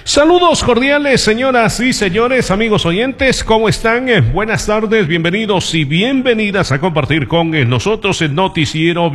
Saludos cordiales, señoras y señores, amigos oyentes, ¿cómo están? Buenas tardes, bienvenidos y bienvenidas a compartir con nosotros el noticiero